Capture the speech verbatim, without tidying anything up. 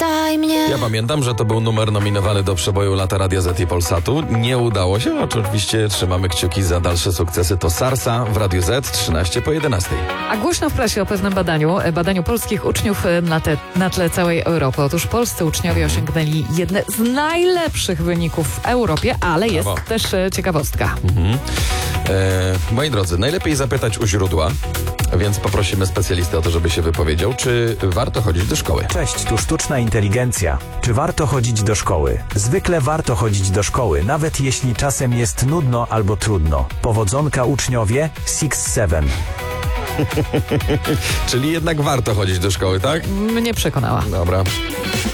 Zapytaj mnie. Ja pamiętam, że to był numer nominowany do przeboju Lata Radia Z i Polsatu. Nie udało się, oczywiście trzymamy kciuki za dalsze sukcesy. To Sarsa w Radiu Z, trzynaście po jedenastej. A głośno w prasie o pewnym badaniu, badaniu polskich uczniów na, te, na tle całej Europy. Otóż polscy uczniowie osiągnęli jedne z najlepszych wyników w Europie, ale jest Brawo. też e, ciekawostka. Mhm. E, moi drodzy, najlepiej zapytać u źródła, więc poprosimy specjalistę o to, żeby się wypowiedział, czy warto chodzić do szkoły. Cześć, tu sztuczna inteligencja. Czy warto chodzić do szkoły? Zwykle warto chodzić do szkoły, nawet jeśli czasem jest nudno albo trudno. Powodzonka uczniowie six seven. Czyli jednak warto chodzić do szkoły, tak? Mnie przekonała. Dobra.